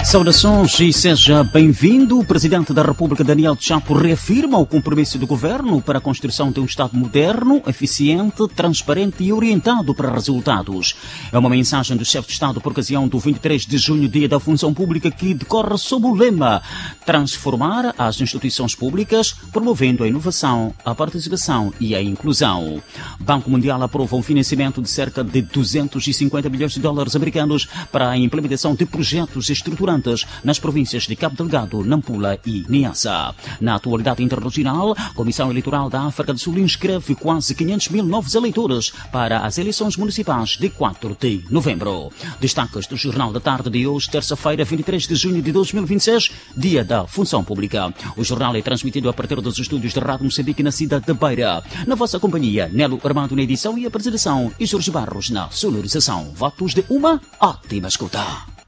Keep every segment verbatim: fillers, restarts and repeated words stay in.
Saudações e seja bem-vindo. O Presidente da República, Daniel Chapo, reafirma o compromisso do Governo para a construção de um Estado moderno, eficiente, transparente e orientado para resultados. É uma mensagem do chefe de Estado por ocasião do vinte e três de junho, Dia da Função Pública, que decorre sob o lema Transformar as instituições públicas, promovendo a inovação, a participação e a inclusão. O Banco Mundial aprova um financiamento de cerca de duzentos e cinquenta milhões de dólares americanos para a implementação de projetos estruturantes nas províncias de Cabo Delgado, Nampula e Niassa. Na atualidade internacional, a Comissão Eleitoral da África do Sul inscreve quase quinhentos mil novos eleitores para as eleições municipais de quatro de novembro. Destaques do Jornal da Tarde de hoje, terça-feira, vinte e três de junho de dois mil e vinte e seis, Dia da Função Pública. O jornal é transmitido a partir dos estúdios de Rádio Moçambique na cidade de Beira. Na vossa companhia, Nelo Armando na edição e apresentação e Jorge Barros na sonorização. Votos de uma ótima escuta.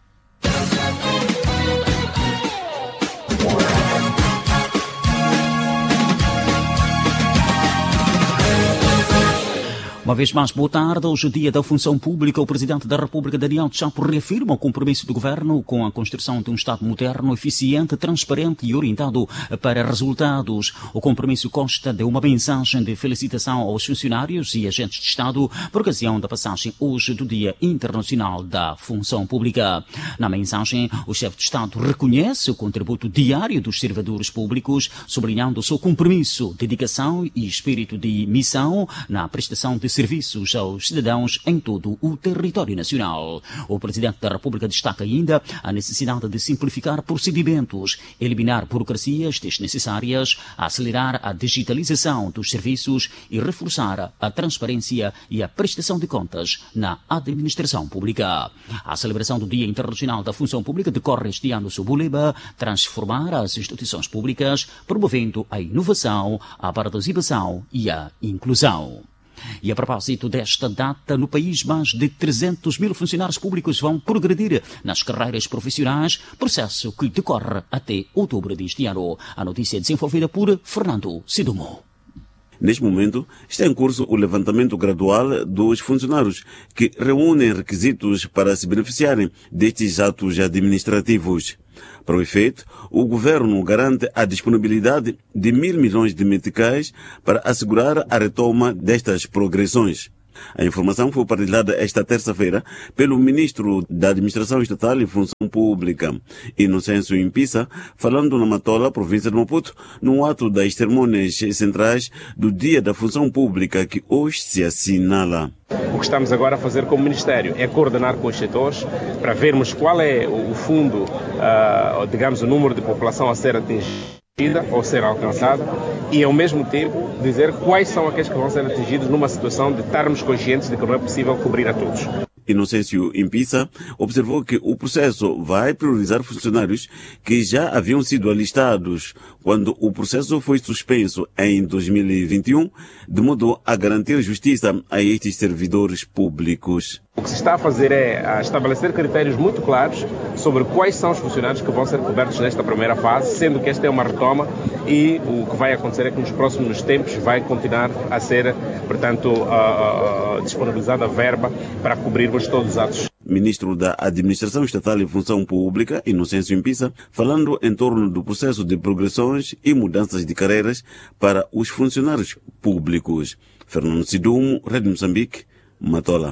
Uma vez mais, boa tarde. Hoje, o Dia da Função Pública, o Presidente da República, Daniel Chapo, reafirma o compromisso do Governo com a construção de um Estado moderno, eficiente, transparente e orientado para resultados. O compromisso consta de uma mensagem de felicitação aos funcionários e agentes de Estado por ocasião da passagem hoje do Dia Internacional da Função Pública. Na mensagem, o chefe de Estado reconhece o contributo diário dos servidores públicos, sublinhando o seu compromisso, dedicação e espírito de missão na prestação de serviços aos cidadãos em todo o território nacional. O Presidente da República destaca ainda a necessidade de simplificar procedimentos, eliminar burocracias desnecessárias, acelerar a digitalização dos serviços e reforçar a transparência e a prestação de contas na administração pública. A celebração do Dia Internacional da Função Pública decorre este ano sob o lema Transformar as instituições públicas, promovendo a inovação, a participação e a inclusão. E a propósito desta data, no país, mais de trezentos mil funcionários públicos vão progredir nas carreiras profissionais, processo que decorre até outubro deste ano. A notícia é desenvolvida por Fernando Sidumo. Neste momento, está em curso o levantamento gradual dos funcionários que reúnem requisitos para se beneficiarem destes atos administrativos. Para o efeito, o Governo garante a disponibilidade de mil milhões de meticais para assegurar a retoma destas progressões. A informação foi partilhada esta terça-feira pelo Ministro da Administração Estatal e Função Pública, Inocêncio Impisa, falando na Matola, província de Maputo, no ato das cerimônias centrais do Dia da Função Pública, que hoje se assinala. O que estamos agora a fazer como Ministério é coordenar com os setores para vermos qual é o fundo, uh, digamos, o número de população a ser atingida ou ser alcançada e, ao mesmo tempo, dizer quais são aqueles que vão ser atingidos numa situação de estarmos conscientes de que não é possível cobrir a todos. Inocêncio Impisa observou que o processo vai priorizar funcionários que já haviam sido alistados quando o processo foi suspenso em dois mil e vinte e um, de modo a garantir justiça a estes servidores públicos. O que se está a fazer é estabelecer critérios muito claros sobre quais são os funcionários que vão ser cobertos nesta primeira fase, sendo que esta é uma retoma e o que vai acontecer é que nos próximos tempos vai continuar a ser, portanto, uh, uh, disponibilizada a verba para cobrirmos todos os atos. Ministro da Administração Estatal e Função Pública, Inocêncio Impisa, falando em torno do processo de progressões e mudanças de carreiras para os funcionários públicos. Fernando Sidumo, Rede Moçambique, Matola.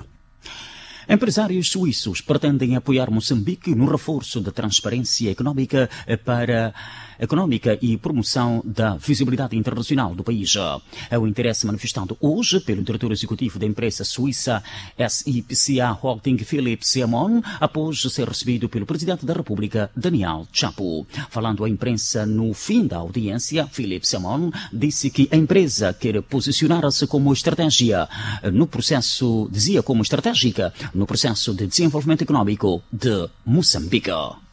Empresários suíços pretendem apoiar Moçambique no reforço da transparência económica para económica e promoção da visibilidade internacional do país. É o interesse manifestado hoje pelo diretor executivo da empresa suíça S I P C A Holding, Philippe Siamon, após ser recebido pelo Presidente da República, Daniel Chapo. Falando à imprensa no fim da audiência, Philippe Siamon disse que a empresa quer posicionar-se como estratégia no processo, dizia como estratégica, no processo de desenvolvimento económico de Moçambique.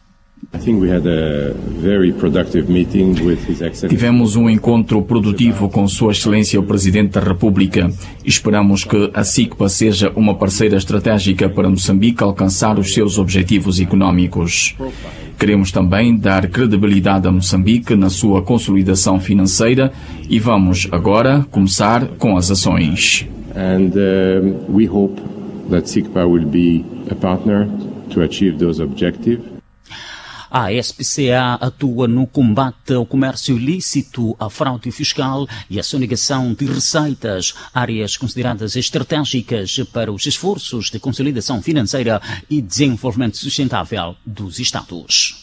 Tivemos um encontro produtivo com Sua Excelência o Presidente da República. Esperamos que a S I C P A seja uma parceira estratégica para Moçambique alcançar os seus objetivos económicos. Queremos também dar credibilidade a Moçambique na sua consolidação financeira e vamos agora começar com as ações. And uh, we hope that S I C P A will be a partner to achieve those objectives. A S P C A atua no combate ao comércio ilícito, à fraude fiscal e à sonegação de receitas, áreas consideradas estratégicas para os esforços de consolidação financeira e desenvolvimento sustentável dos Estados.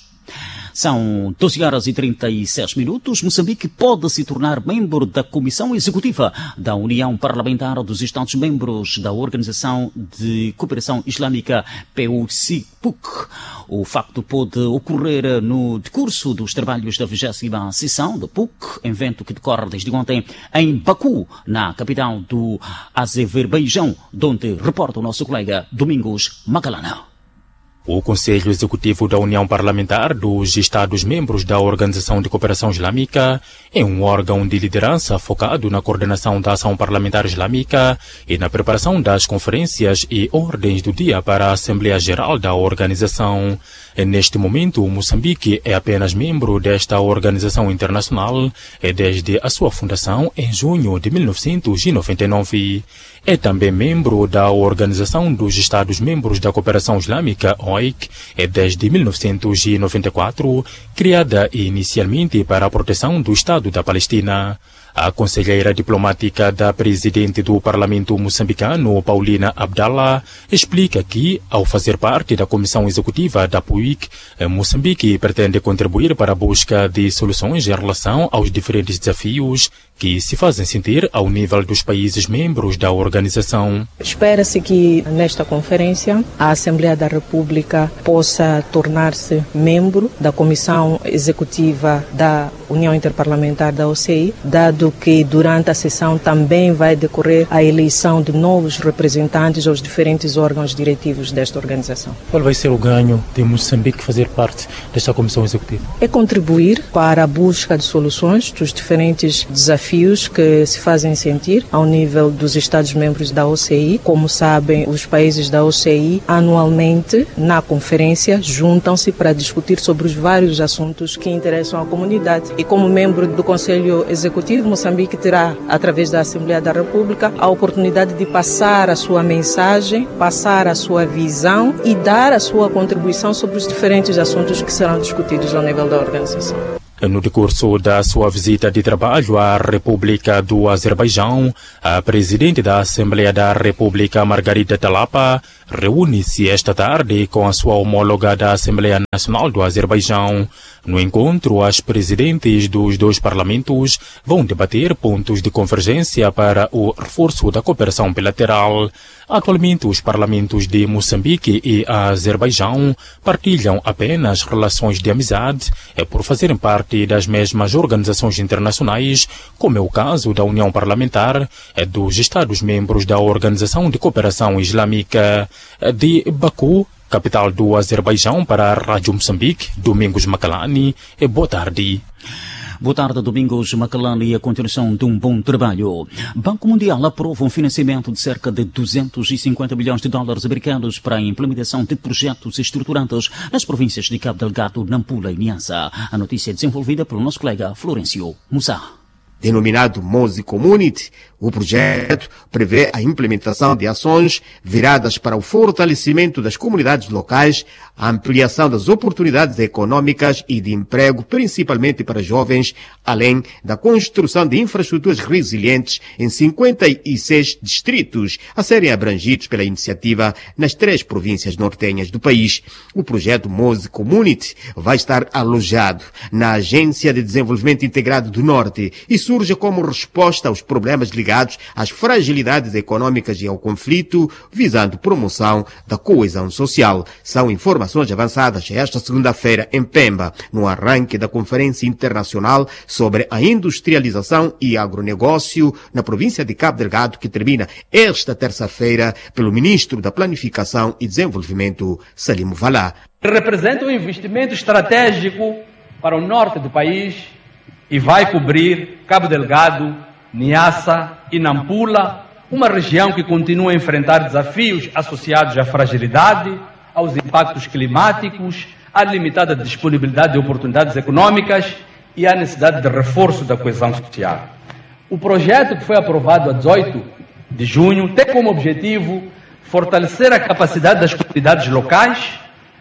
São doze horas e trinta e seis minutos. Moçambique pode se tornar membro da Comissão Executiva da União Parlamentar dos Estados-Membros da Organização de Cooperação Islâmica P U C P U C. O facto pode ocorrer no decurso dos trabalhos da vigésima sessão da P U C, evento que decorre desde ontem em Baku, na capital do Azerbaijão, onde reporta o nosso colega Domingos Macalana. O Conselho Executivo da União Parlamentar dos Estados-Membros da Organização de Cooperação Islâmica é um órgão de liderança focado na coordenação da ação parlamentar islâmica e na preparação das conferências e ordens do dia para a Assembleia Geral da organização. Neste momento, Moçambique é apenas membro desta organização internacional desde a sua fundação em junho de mil novecentos e noventa e nove. É também membro da Organização dos Estados-Membros da Cooperação Islâmica, O I C, desde mil novecentos e noventa e quatro, criada inicialmente para a proteção do Estado da Palestina. A conselheira diplomática da presidente do Parlamento moçambicano, Paulina Abdallah, explica que, ao fazer parte da Comissão Executiva da P U I C, Moçambique pretende contribuir para a busca de soluções em relação aos diferentes desafios que se fazem sentir ao nível dos países membros da organização. Espera-se que, nesta conferência, a Assembleia da República possa tornar-se membro da Comissão Executiva da União Interparlamentar da O C I, dado que durante a sessão também vai decorrer a eleição de novos representantes aos diferentes órgãos diretivos desta organização. Qual vai ser o ganho de Moçambique fazer parte desta Comissão Executiva? É contribuir para a busca de soluções dos diferentes desafios que se fazem sentir ao nível dos Estados-membros da O C I. Como sabem, os países da O C I anualmente, na conferência, juntam-se para discutir sobre os vários assuntos que interessam à comunidade. E como membro do Conselho Executivo, Moçambique terá, através da Assembleia da República, a oportunidade de passar a sua mensagem, passar a sua visão e dar a sua contribuição sobre os diferentes assuntos que serão discutidos ao nível da organização. No decurso da sua visita de trabalho à República do Azerbaijão, a presidente da Assembleia da República, Margarida Talapa, reúne-se esta tarde com a sua homóloga da Assembleia Nacional do Azerbaijão. No encontro, as presidentes dos dois parlamentos vão debater pontos de convergência para o reforço da cooperação bilateral. Atualmente, os parlamentos de Moçambique e Azerbaijão partilham apenas relações de amizade por fazerem parte das mesmas organizações internacionais, como é o caso da União Parlamentar dos Estados-membros da Organização de Cooperação Islâmica. De Baku, capital do Azerbaijão, para a Rádio Moçambique, Domingos Macalani. Boa tarde. Boa tarde, Domingos Macalani, e a continuação de um bom trabalho. Banco Mundial aprova um financiamento de cerca de duzentos e cinquenta milhões de dólares americanos para a implementação de projetos estruturantes nas províncias de Cabo Delgado, Nampula e Niassa. A notícia é desenvolvida pelo nosso colega Florencio Musa. Denominado Mozi Community, o projeto prevê a implementação de ações viradas para o fortalecimento das comunidades locais, a ampliação das oportunidades econômicas e de emprego, principalmente para jovens, além da construção de infraestruturas resilientes em cinquenta e seis distritos a serem abrangidos pela iniciativa nas três províncias nortenhas do país. O projeto Mozi Community vai estar alojado na Agência de Desenvolvimento Integrado do Norte e surge como resposta aos problemas ligados às fragilidades econômicas e ao conflito, visando promoção da coesão social. São informações avançadas esta segunda-feira em Pemba, no arranque da Conferência Internacional sobre a Industrialização e Agronegócio na província de Cabo Delgado, que termina esta terça-feira pelo Ministro da Planificação e Desenvolvimento, Salim Valá. Representa um investimento estratégico para o norte do país e vai cobrir Cabo Delgado, Niassa e Nampula, uma região que continua a enfrentar desafios associados à fragilidade, aos impactos climáticos, à limitada disponibilidade de oportunidades econômicas e à necessidade de reforço da coesão social. O projeto, que foi aprovado a dezoito de junho, tem como objetivo fortalecer a capacidade das comunidades locais,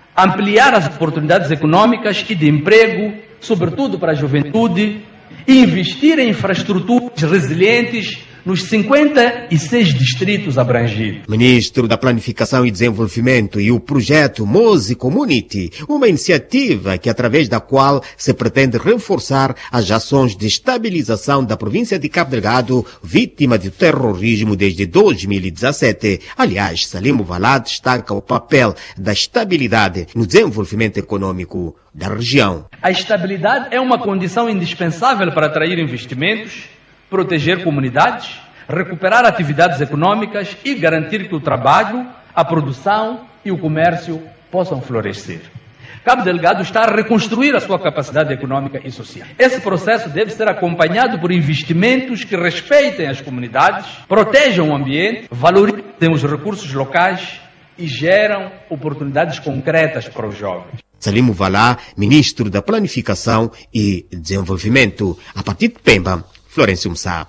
ampliar as oportunidades econômicas e de emprego, sobretudo para a juventude, e investir em infraestruturas resilientes nos cinquenta e seis distritos abrangidos. Ministro da Planificação e Desenvolvimento e o projeto Mozi Community, uma iniciativa que através da qual se pretende reforçar as ações de estabilização da província de Cabo Delgado, vítima de terrorismo desde dois mil e dezassete. Aliás, Salim Valá destaca o papel da estabilidade no desenvolvimento econômico da região. A estabilidade é uma condição indispensável para atrair investimentos, proteger comunidades, recuperar atividades econômicas e garantir que o trabalho, a produção e o comércio possam florescer. Cabo Delgado está a reconstruir a sua capacidade econômica e social. Esse processo deve ser acompanhado por investimentos que respeitem as comunidades, protejam o ambiente, valorizem os recursos locais e geram oportunidades concretas para os jovens. Salim Valá, Ministro da Planificação e Desenvolvimento. A partir de Pemba, Florencio Msá.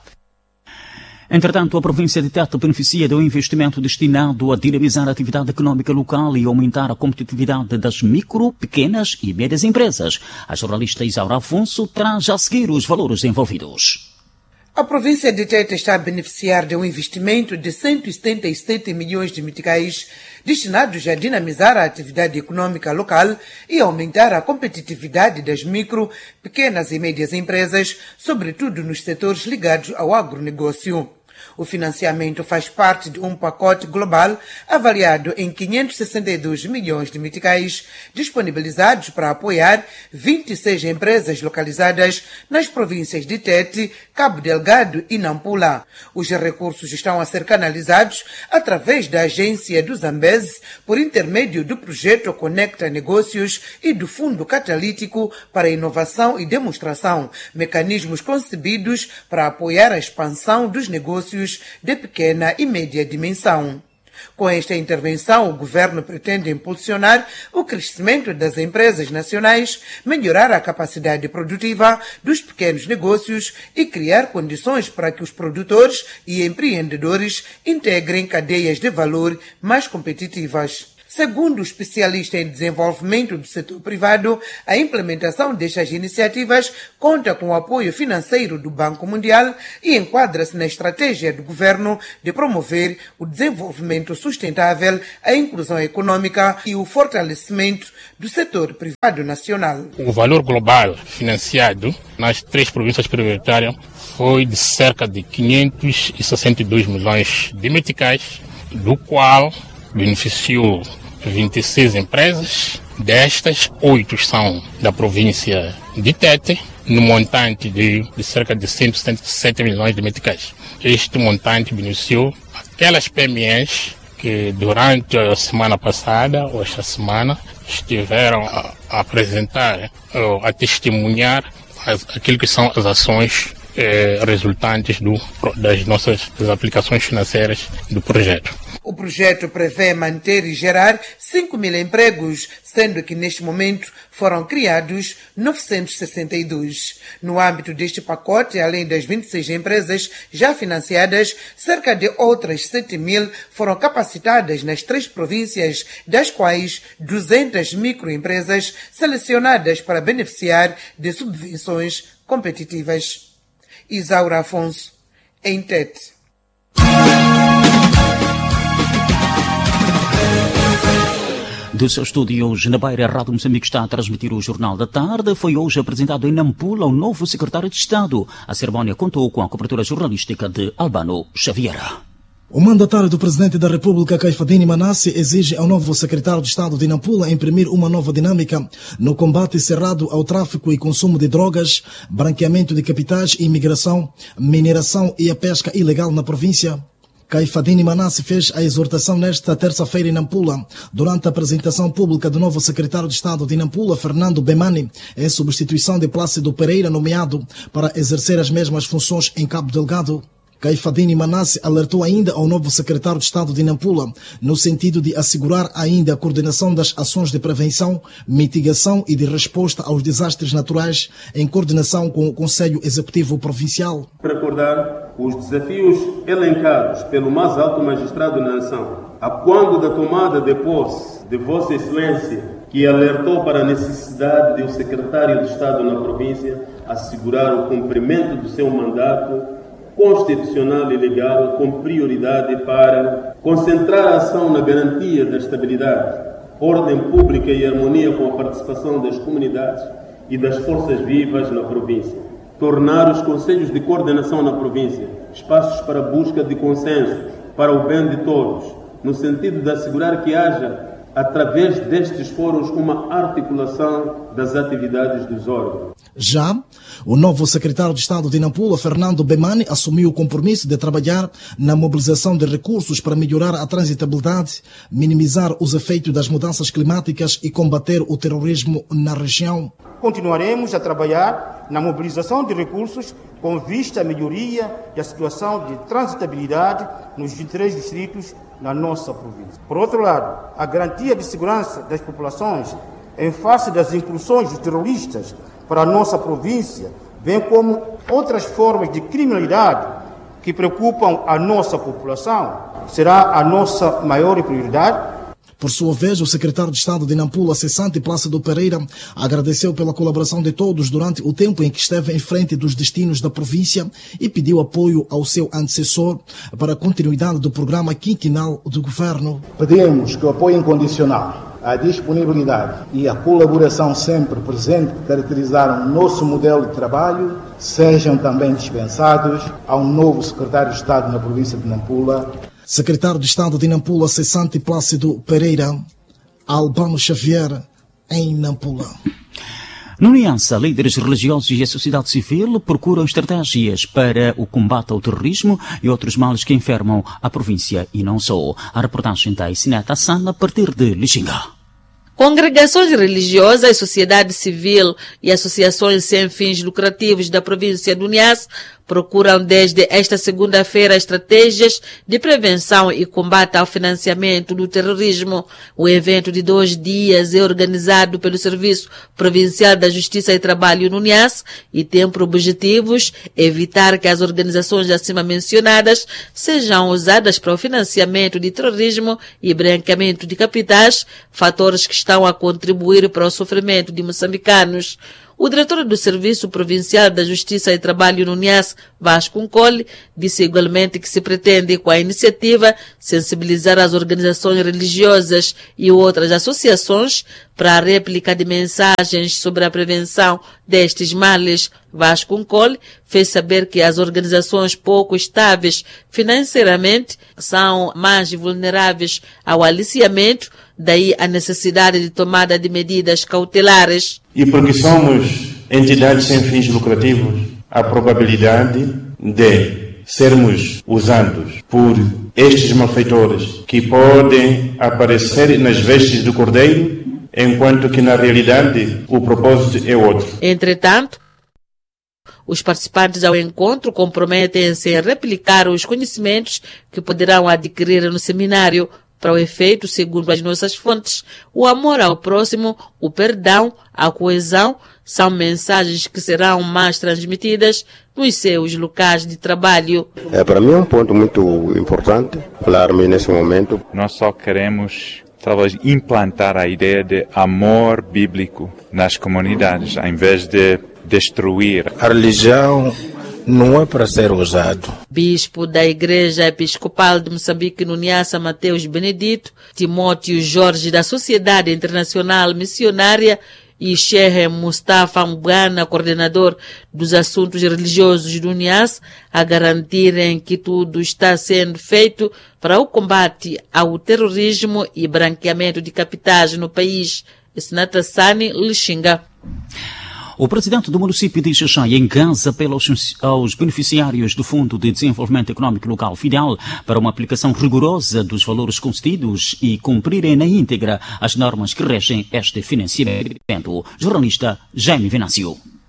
Entretanto, a província de Tete beneficia do investimento destinado a dinamizar a atividade econômica local e aumentar a competitividade das micro, pequenas e médias empresas. A jornalista Isaura Afonso traz a seguir os valores envolvidos. A província de Tete está a beneficiar de um investimento de cento e setenta e sete milhões de meticais destinados a dinamizar a atividade econômica local e aumentar a competitividade das micro, pequenas e médias empresas, sobretudo nos setores ligados ao agronegócio. O financiamento faz parte de um pacote global avaliado em quinhentos e sessenta e dois milhões de meticais, disponibilizados para apoiar vinte e seis empresas localizadas nas províncias de Tete, Cabo Delgado e Nampula. Os recursos estão a ser canalizados através da agência do Zambeze por intermédio do projeto Conecta Negócios e do Fundo Catalítico para Inovação e Demonstração, mecanismos concebidos para apoiar a expansão dos negócios de pequena e média dimensão. Com esta intervenção, o governo pretende impulsionar o crescimento das empresas nacionais, melhorar a capacidade produtiva dos pequenos negócios e criar condições para que os produtores e empreendedores integrem cadeias de valor mais competitivas. Segundo o especialista em desenvolvimento do setor privado, a implementação destas iniciativas conta com o apoio financeiro do Banco Mundial e enquadra-se na estratégia do governo de promover o desenvolvimento sustentável, a inclusão econômica e o fortalecimento do setor privado nacional. O valor global financiado nas três províncias prioritárias foi de cerca de quinhentos e sessenta e dois milhões de meticais, do qual beneficiou vinte e seis empresas. Destas, oito são da província de Tete, no montante de, de cerca de cento e setenta e sete milhões de meticais. Este montante beneficiou aquelas P M Es que durante a semana passada, ou esta semana, estiveram a, a apresentar, a testemunhar as, aquilo que são as ações eh, resultantes do, das nossas das aplicações financeiras do projeto. O projeto prevê manter e gerar cinco mil empregos, sendo que neste momento foram criados novecentos e sessenta e dois. No âmbito deste pacote, além das vinte e seis empresas já financiadas, cerca de outras sete mil foram capacitadas nas três províncias, das quais duzentas microempresas selecionadas para beneficiar de subvenções competitivas. Isaura Afonso, em Tete. Dos seus estúdios na Beira, a Rádio Moçambique está a transmitir o Jornal da Tarde. Foi hoje apresentado em Nampula o novo secretário de Estado. A cerimónia contou com a cobertura jornalística de Albano Xavier. O mandatário do Presidente da República, Caifadine Manasse, exige ao novo secretário de Estado de Nampula imprimir uma nova dinâmica no combate cerrado ao tráfico e consumo de drogas, branqueamento de capitais e imigração, mineração e a pesca ilegal na província. Caifadine Manasse fez a exortação nesta terça-feira em Nampula, durante a apresentação pública do novo secretário de Estado de Nampula, Fernando Bemani, em substituição de Plácido Pereira, nomeado para exercer as mesmas funções em Cabo Delgado. Caifadine Manasse alertou ainda ao novo secretário de Estado de Nampula, no sentido de assegurar ainda a coordenação das ações de prevenção, mitigação e de resposta aos desastres naturais, em coordenação com o Conselho Executivo Provincial. Recordar os desafios elencados pelo mais alto magistrado da nação, a quando da tomada de posse de Vossa Excelência, que alertou para a necessidade de o secretário de Estado na província assegurar o cumprimento do seu mandato constitucional e legal com prioridade para concentrar a ação na garantia da estabilidade, ordem pública e harmonia com a participação das comunidades e das forças vivas na província. Tornar os conselhos de coordenação na província espaços para busca de consensos para o bem de todos, no sentido de assegurar que haja, através destes fóruns, uma articulação das atividades dos órgãos. Já, o novo secretário de Estado de Nampula, Fernando Bemani, assumiu o compromisso de trabalhar na mobilização de recursos para melhorar a transitabilidade, minimizar os efeitos das mudanças climáticas e combater o terrorismo na região. Continuaremos a trabalhar na mobilização de recursos com vista à melhoria da situação de transitabilidade nos três distritos na nossa província. Por outro lado, a garantia de segurança das populações em face das incursões dos terroristas para a nossa província, bem como outras formas de criminalidade que preocupam a nossa população, será a nossa maior prioridade. Por sua vez, o secretário de Estado de Nampula, Cessante Plácido Pereira, agradeceu pela colaboração de todos durante o tempo em que esteve em frente dos destinos da província e pediu apoio ao seu antecessor para a continuidade do programa quinquenal do governo. Pedimos que o apoio incondicional, a disponibilidade e a colaboração sempre presente que caracterizaram o nosso modelo de trabalho sejam também dispensados ao novo secretário de Estado na província de Nampula. Secretário de Estado de Nampula, Cessante Plácido Pereira, Albano Xavier, em Nampula. No Niassa, líderes religiosos e a sociedade civil procuram estratégias para o combate ao terrorismo e outros males que enfermam a província e não só. A reportagem da Isineta Sana a partir de Lixinga. Congregações religiosas, sociedade civil e associações sem fins lucrativos da província do Niassa procuram desde esta segunda-feira estratégias de prevenção e combate ao financiamento do terrorismo. O evento de dois dias é organizado pelo Serviço Provincial da Justiça e Trabalho no Niassa e tem por objetivos evitar que as organizações acima mencionadas sejam usadas para o financiamento de terrorismo e branqueamento de capitais, fatores que estão a contribuir para o sofrimento de moçambicanos. O diretor do Serviço Provincial da Justiça e Trabalho no Niassa, Vasco Nkoli, disse igualmente que se pretende, com a iniciativa, sensibilizar as organizações religiosas e outras associações para a réplica de mensagens sobre a prevenção destes males. Vasco Nkoli fez saber que as organizações pouco estáveis financeiramente são mais vulneráveis ao aliciamento, daí a necessidade de tomada de medidas cautelares. E porque somos entidades sem fins lucrativos, a probabilidade de sermos usados por estes malfeitores que podem aparecer nas vestes do cordeiro, enquanto que na realidade o propósito é outro. Entretanto, os participantes ao encontro comprometem-se em replicar os conhecimentos que poderão adquirir no seminário. Para o efeito, segundo as nossas fontes, o amor ao próximo, o perdão, a coesão, são mensagens que serão mais transmitidas nos seus locais de trabalho. É, para mim é um ponto muito importante falar-me nesse momento. Nós só queremos talvez implantar a ideia de amor bíblico nas comunidades, ao invés de destruir. A religião não é para ser usado. Bispo da Igreja Episcopal de Moçambique no Niassa, Mateus Benedito, Timóteo Jorge da Sociedade Internacional Missionária e Sheikh Mustafa Mbwana, coordenador dos assuntos religiosos do Niassa, a garantirem que tudo está sendo feito para o combate ao terrorismo e branqueamento de capitais no país. Isineta Sana, Lixinga. O presidente do município de Xaxai encansa apelos aos beneficiários do Fundo de Desenvolvimento Econômico Local, FIDEL, para uma aplicação rigorosa dos valores concedidos e cumprirem na íntegra as normas que regem este financiamento. Jornalista Jaime Venâncio.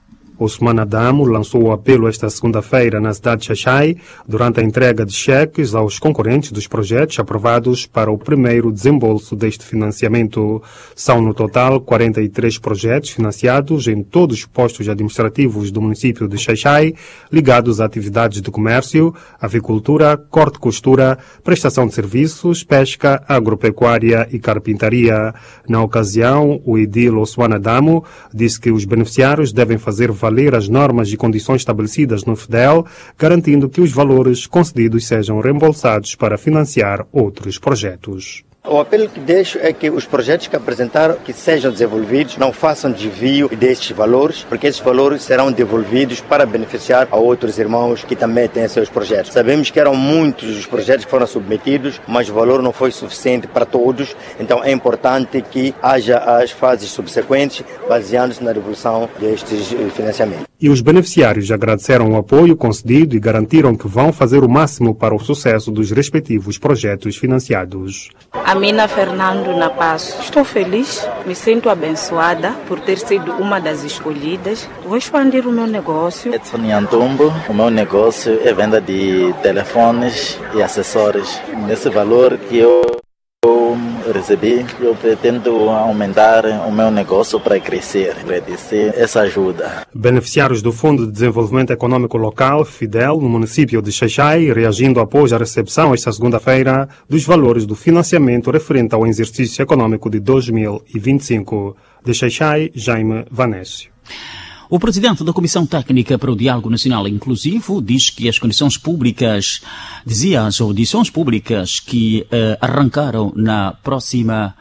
Ousmane Adamo lançou o apelo esta segunda-feira na cidade de Xai-Xai durante a entrega de cheques aos concorrentes dos projetos aprovados para o primeiro desembolso deste financiamento. São, no total, quarenta e três projetos financiados em todos os postos administrativos do município de Xai-Xai, ligados a atividades de comércio, avicultura, corte e costura, prestação de serviços, pesca, agropecuária e carpintaria. Na ocasião, o edil Ousmane Adamo disse que os beneficiários devem fazer valer as normas e condições estabelecidas no FIDEL, garantindo que os valores concedidos sejam reembolsados para financiar outros projetos. O apelo que deixo é que os projetos que apresentaram que sejam desenvolvidos, não façam desvio destes valores, porque esses valores serão devolvidos para beneficiar a outros irmãos que também têm seus projetos. Sabemos que eram muitos os projetos que foram submetidos, mas o valor não foi suficiente para todos, então é importante que haja as fases subsequentes, baseando-se na devolução destes financiamentos. E os beneficiários agradeceram o apoio concedido e garantiram que vão fazer o máximo para o sucesso dos respectivos projetos financiados. Amina Fernando na Passo. Estou feliz, me sinto abençoada por ter sido uma das escolhidas. Vou expandir o meu negócio. Edson Nhantumbo, o meu negócio é venda de telefones e acessórios. Nesse valor que eu recebi, eu pretendo aumentar o meu negócio para crescer, agradecer essa ajuda. Beneficiários do Fundo de Desenvolvimento Econômico Local, FIDEL, no município de Xai-Xai, reagindo após a recepção esta segunda-feira dos valores do financiamento referente ao exercício econômico de dois mil e vinte e cinco. De Xai-Xai, Jaime Vanésio. O presidente da Comissão Técnica para o Diálogo Nacional Inclusivo diz que as condições públicas, dizia as audições públicas que uh, arrancaram na próxima,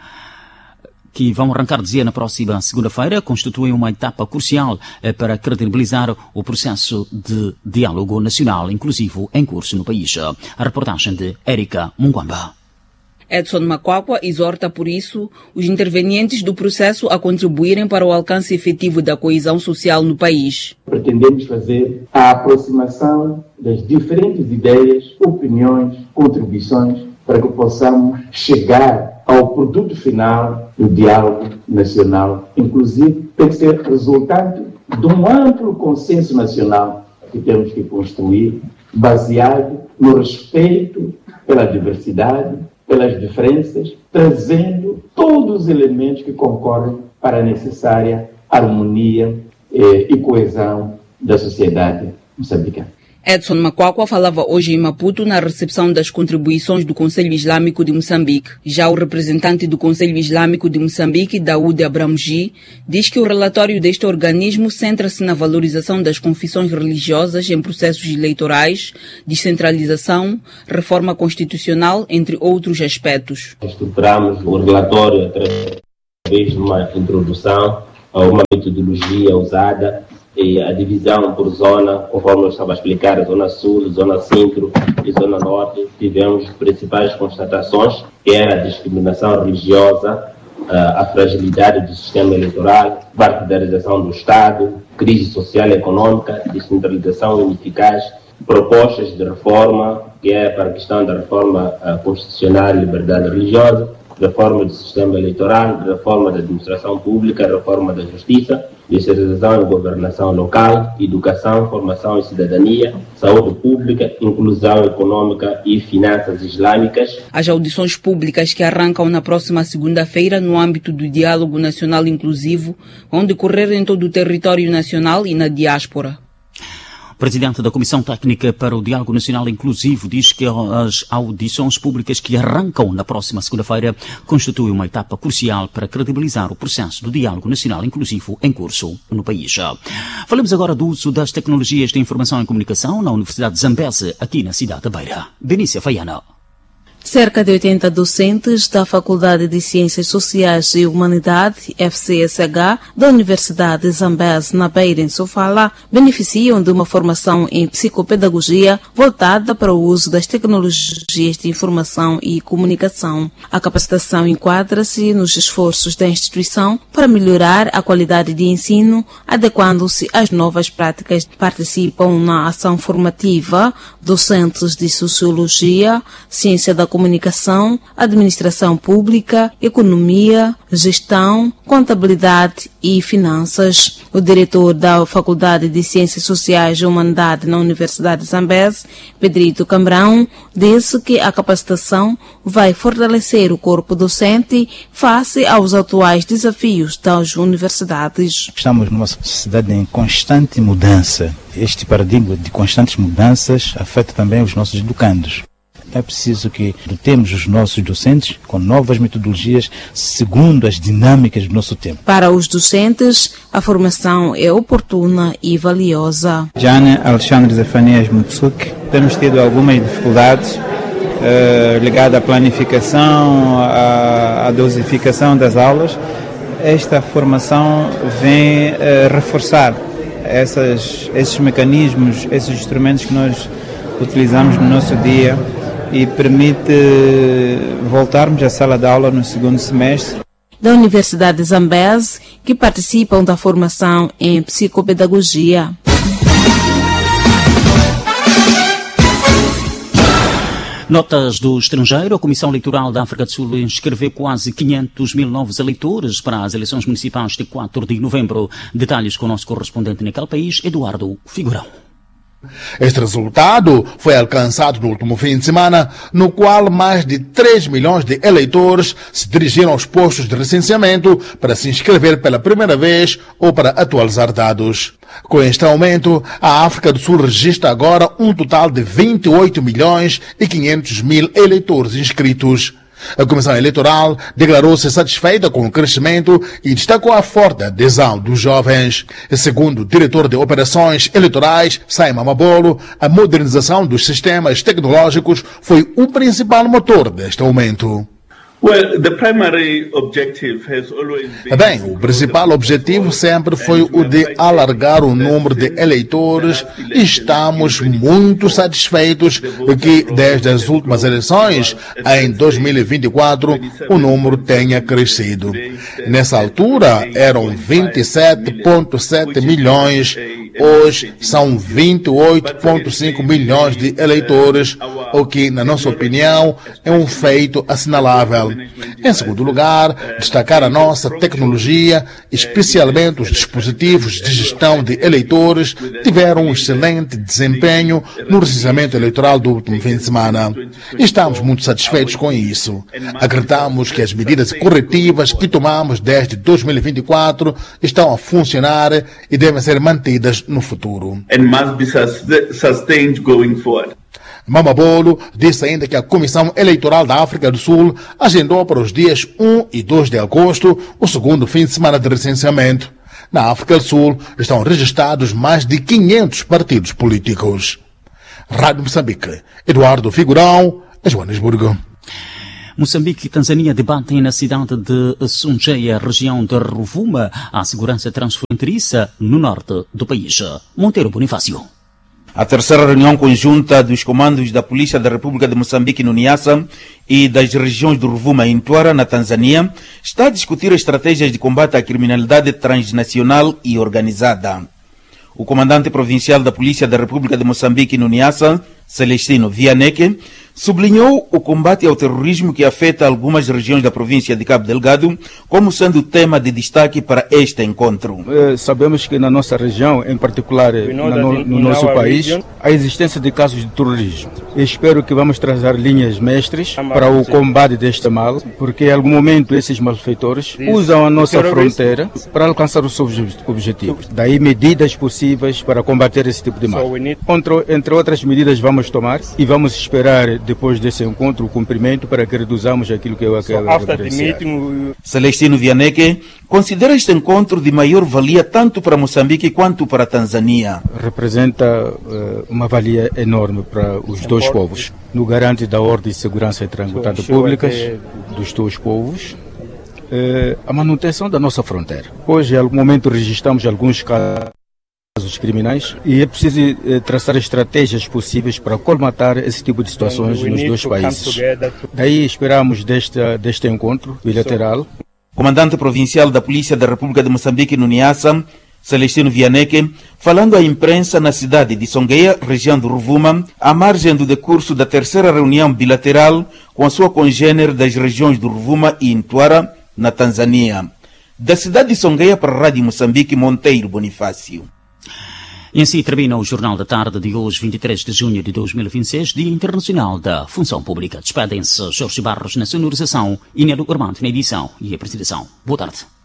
que vão arrancar, dizia, na próxima segunda-feira, constituem uma etapa crucial uh, para credibilizar o processo de diálogo nacional inclusivo em curso no país. A reportagem de Érica Mungwamba. Edson Makwakwa exorta, por isso, os intervenientes do processo a contribuírem para o alcance efetivo da coesão social no país. Pretendemos fazer a aproximação das diferentes ideias, opiniões, contribuições, para que possamos chegar ao produto final do diálogo nacional. Inclusive, tem que ser resultante de um amplo consenso nacional que temos que construir, baseado no respeito pela diversidade, pelas diferenças, trazendo todos os elementos que concorrem para a necessária harmonia eh, e coesão da sociedade moçambicana. Edson Makwakwa falava hoje em Maputo na recepção das contribuições do Conselho Islâmico de Moçambique. Já o representante do Conselho Islâmico de Moçambique, Daoud Abramji, diz que o relatório deste organismo centra-se na valorização das confissões religiosas em processos eleitorais, descentralização, reforma constitucional, entre outros aspectos. Estruturamos o relatório através de uma introdução a uma metodologia usada e a divisão por zona, conforme eu estava a explicar, zona sul, zona centro e zona norte. Tivemos principais constatações, que era a discriminação religiosa, a fragilidade do sistema eleitoral, partidarização do Estado, crise social e econômica, descentralização ineficaz, propostas de reforma, que é para a questão da reforma constitucional e liberdade religiosa, reforma do sistema eleitoral, reforma da administração pública, reforma da justiça, descentralização e governação local, educação, formação e cidadania, saúde pública, inclusão econômica e finanças islâmicas. As audições públicas que arrancam na próxima segunda-feira no âmbito do Diálogo Nacional Inclusivo vão decorrer em todo o território nacional e na diáspora. O presidente da Comissão Técnica para o Diálogo Nacional Inclusivo diz que as audições públicas que arrancam na próxima segunda-feira constituem uma etapa crucial para credibilizar o processo do Diálogo Nacional Inclusivo em curso no país. Falamos agora do uso das tecnologias de informação e comunicação na Universidade de Zambeze, aqui na cidade da Beira. Benícia Faiana. Cerca de oitenta docentes da Faculdade de Ciências Sociais e Humanidade, F C S H, da Universidade de Zambeze, na Beira, em Sofala, beneficiam de uma formação em psicopedagogia voltada para o uso das tecnologias de informação e comunicação. A capacitação enquadra-se nos esforços da instituição para melhorar a qualidade de ensino, adequando-se às novas práticas. Participam na ação formativa docentes de Sociologia, Ciência da Comunicação comunicação, administração pública, economia, gestão, contabilidade e finanças. O diretor da Faculdade de Ciências Sociais e Humanidade na Universidade de Zambeze, Pedrito Cambrão, disse que a capacitação vai fortalecer o corpo docente face aos atuais desafios das universidades. Estamos numa sociedade em constante mudança. Este paradigma de constantes mudanças afeta também os nossos educandos. É preciso que dotemos os nossos docentes com novas metodologias segundo as dinâmicas do nosso tempo. Para os docentes, a formação é oportuna e valiosa. Jane Alexandre Zefanias Mutsuk, temos tido algumas dificuldades uh, ligadas à planificação, à, à dosificação das aulas. Esta formação vem uh, reforçar essas, esses mecanismos, esses instrumentos que nós utilizamos no nosso dia e permite voltarmos à sala de aula no segundo semestre. Da Universidade de Zambeze, que participam da formação em psicopedagogia. Notas do estrangeiro. A Comissão Eleitoral da África do Sul inscreveu quase quinhentos mil novos eleitores para as eleições municipais de quatro de novembro. Detalhes com o nosso correspondente naquele país, Eduardo Figurão. Este resultado foi alcançado no último fim de semana, no qual mais de três milhões de eleitores se dirigiram aos postos de recenseamento para se inscrever pela primeira vez ou para atualizar dados. Com este aumento, a África do Sul registra agora um total de vinte e oito milhões e quinhentos mil eleitores inscritos. A Comissão Eleitoral declarou-se satisfeita com o crescimento e destacou a forte adesão dos jovens. Segundo o diretor de operações eleitorais, Simon Mabolo, a modernização dos sistemas tecnológicos foi o principal motor deste aumento. Well, the primary objective has always been... Bem, o principal objetivo sempre foi o de alargar o número de eleitores e estamos muito satisfeitos que desde as últimas eleições, em dois mil e vinte e quatro, o número tenha crescido. Nessa altura eram vinte e sete vírgula sete milhões, hoje são vinte e oito vírgula cinco milhões de eleitores, o que, na nossa opinião, é um feito assinalável. Em segundo lugar, destacar a nossa tecnologia, especialmente os dispositivos de gestão de eleitores, tiveram um excelente desempenho no recenseamento eleitoral do último fim de semana. E estamos muito satisfeitos com isso. Acreditamos que as medidas corretivas que tomamos desde dois mil e vinte e quatro estão a funcionar e devem ser mantidas no futuro. And must be sustained going forward. Mamabolo disse ainda que a Comissão Eleitoral da África do Sul agendou para os dias um e dois de agosto o segundo fim de semana de recenseamento. Na África do Sul estão registrados mais de quinhentos partidos políticos. Rádio Moçambique, Eduardo Figurão, Joanesburgo. Moçambique e Tanzânia debatem na cidade de Suncheia, região de Rovuma, a segurança transfronteiriça no norte do país. Monteiro Bonifácio. A terceira reunião conjunta dos comandos da Polícia da República de Moçambique no Niassa e das regiões de Rovuma e Mtwara, na Tanzânia, está a discutir estratégias de combate à criminalidade transnacional e organizada. O comandante provincial da Polícia da República de Moçambique no Niassa, Celestino Vianeke, sublinhou o combate ao terrorismo que afeta algumas regiões da província de Cabo Delgado como sendo tema de destaque para este encontro. É, sabemos que na nossa região, em particular no, no nosso país, há existência de casos de terrorismo. Eu espero que vamos trazer linhas mestres para o combate deste mal, porque em algum momento esses malfeitores usam a nossa fronteira para alcançar os seus objetivos. Daí medidas possíveis para combater esse tipo de mal. Entre, entre outras medidas vamos tomar e vamos esperar depois desse encontro o cumprimento para que reduzamos aquilo que eu acabo de referenciar. Celestino Vianeke considera este encontro de maior valia tanto para Moçambique quanto para a Tanzânia. Representa uh, uma valia enorme para os dois povos. No garante da ordem e segurança e tranquilidade públicas dos dois povos. Uh, a manutenção da nossa fronteira. Hoje, em algum momento, registramos alguns casos casos criminais e é preciso eh, traçar estratégias possíveis para colmatar esse tipo de situações nos dois países. Daí esperamos deste, deste encontro bilateral. Comandante provincial da Polícia da República de Moçambique no Niassa, Celestino Vianeque, falando à imprensa na cidade de Songeia, região do Rovuma, à margem do decurso da terceira reunião bilateral com a sua congênere das regiões do Rovuma e Intuara, na Tanzânia. Da cidade de Songeia para a Rádio Moçambique, Monteiro Bonifácio. E assim termina o Jornal da Tarde de hoje, vinte e três de junho de dois mil e vinte e seis, Dia Internacional da Função Pública. Despedem-se Jorge Barros na sonorização e Nelo Armando na edição e apresentação. Boa tarde.